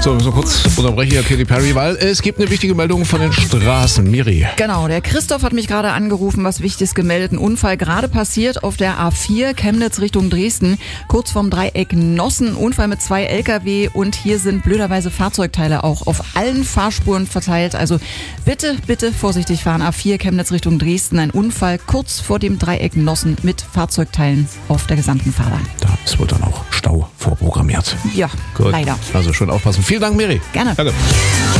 So, kurz unterbreche ich Katy Perry, weil es gibt eine wichtige Meldung von den Straßen. Miri. Genau, der Christoph hat mich gerade angerufen, was Wichtiges gemeldet. Ein Unfall gerade passiert auf der A4 Chemnitz Richtung Dresden, kurz vorm Dreieck Nossen. Unfall mit 2 LKW und hier sind blöderweise Fahrzeugteile auch auf allen Fahrspuren verteilt. Also bitte, bitte vorsichtig fahren. A4 Chemnitz Richtung Dresden, ein Unfall kurz vor dem Dreieck Nossen mit Fahrzeugteilen auf der gesamten Fahrbahn. Da ist wohl dann auch Stau vorprogrammiert. Ja, Gut. leider. Also schon aufpassen. Vielen Dank, Miri. Gerne. Danke.